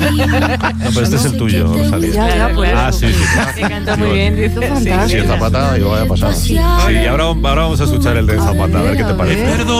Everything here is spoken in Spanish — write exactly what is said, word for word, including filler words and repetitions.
No, pero este es el tuyo, Rosalía. Ya, ya, pues. Ah, sí, sí. Sí, canta muy bien, dice. Sí, sí, el Zapata, digo, vaya pasada. Sí, y ahora, ahora vamos a escuchar el de Zapata, a ver qué te parece.